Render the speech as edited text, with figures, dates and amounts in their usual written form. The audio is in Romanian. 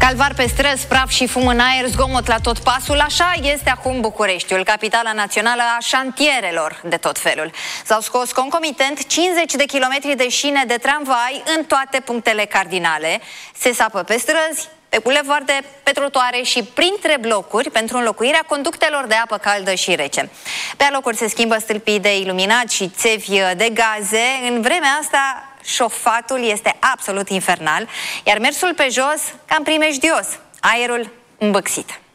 Calvar pe străzi, praf și fum în aer, zgomot la tot pasul, așa este acum Bucureștiul, capitala națională a șantierelor de tot felul. S-au scos concomitent 50 de kilometri de șine de tramvai în toate punctele cardinale. Se sapă pe străzi, pe bulevarde, pe trotuare și printre blocuri pentru înlocuirea conductelor de apă caldă și rece. Pe alocuri se schimbă stâlpii de iluminat și țevi de gaze. În vremea asta șofatul este absolut infernal, iar mersul pe jos cam primejdios, aerul îmbăxit.